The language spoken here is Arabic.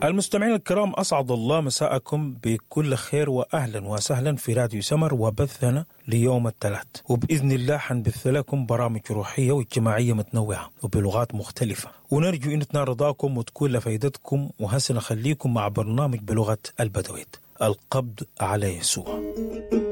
المستمعين الكرام، أسعد الله مساءكم بكل خير وأهلا وسهلا في راديو سمر وبثنا ليوم الثلاث، وبإذن الله حنبث لكم برامج روحية واجتماعية متنوعة وبلغات مختلفة، ونرجو أن تنال رضاكم وتكون لفائدتكم. وهسه نخليكم مع برنامج بلغة البدويت، القبض على يسوع.